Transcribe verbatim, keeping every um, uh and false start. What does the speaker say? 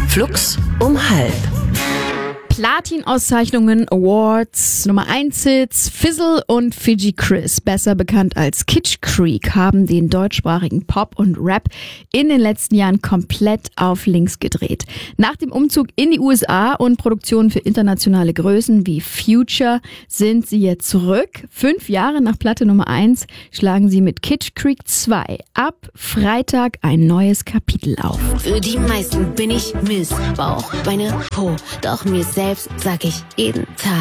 Flux um halb. Platin-Auszeichnungen, Awards, Nummer eins Hits, Fizzle und Fiji Chris, besser bekannt als Kitsch Creek, haben den deutschsprachigen Pop und Rap in den letzten Jahren komplett auf links gedreht. Nach dem Umzug in die U S A und Produktionen für internationale Größen wie Future sind sie jetzt zurück. Fünf Jahre nach Platte Nummer eins schlagen sie mit Kitsch Creek zwei ab Freitag ein neues Kapitel auf. Für die meisten bin ich Miss Bauch, Beine, Po, doch mir selbst sag ich jeden Tag